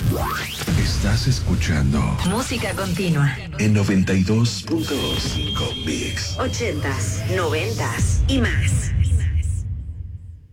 Estás escuchando Música continua. en 92.5 Mix. 80s, 90s y más.